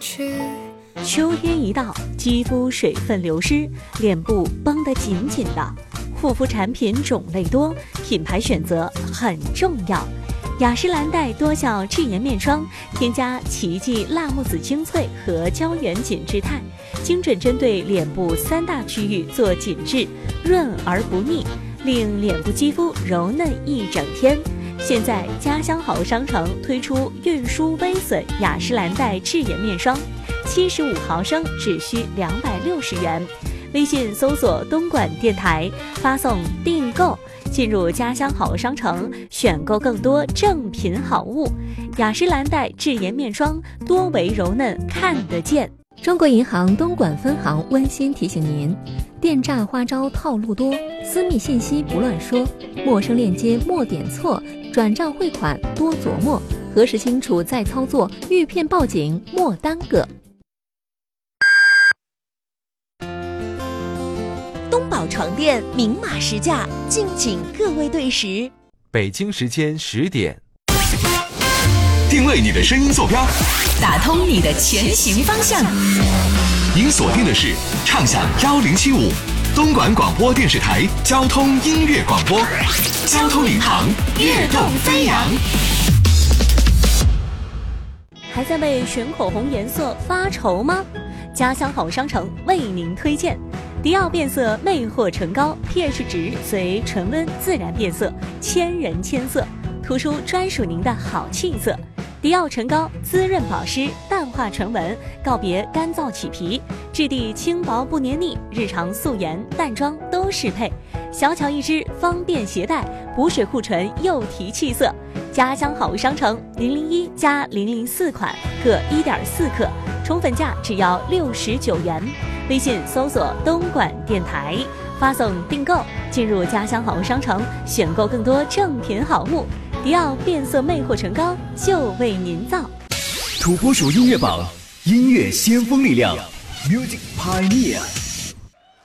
秋天一到，肌肤水分流失，脸部绷得紧紧的。护肤产品种类多，品牌选择很重要。雅诗兰黛多效智颜面霜添加奇迹辣木籽精粹和胶原紧致肽，精准针对脸部3大区域做紧致，润而不腻，令脸部肌肤柔嫩一整天。现在家乡好商城推出运输微损雅诗兰黛智颜面霜，75毫升只需260元。微信搜索东莞电台，发送订购，进入家乡好商城，选购更多正品好物。雅诗兰黛智颜面霜，多维柔嫩看得见。 中国银行东莞分行温馨提醒您：电诈花招套路多，私密信息不乱说，陌生链接莫点错，转账汇款多琢磨，核实清楚再操作，遇骗报警莫耽搁。 东宝床垫明码实价，敬请各位对时。 北京时间10点，定位你的声音坐标， 打通你的前行方向。 您锁定的是畅享1075东莞广播电视台交通音乐广播，交通领航，跃动飞扬。 还在为选口红颜色发愁吗？家乡好商城为您推荐迪奥变色魅惑唇膏 pH 值随唇温自然变色，千人千色，涂出专属您的好气色。迪奥唇膏滋润保湿，淡化唇纹，告别干燥起皮，质地轻薄不黏腻，日常素颜淡妆都适配。小巧一支，方便携带，补水护唇又提气色。家乡好商城001加004款各1.4克，宠粉价只要69元。微信搜索东莞电台，发送订购，进入家乡好商城，选购更多正品好物。迪奥变色魅惑唇膏就为您造。 土拨鼠音乐榜，音乐先锋力量 ，Music Pioneer。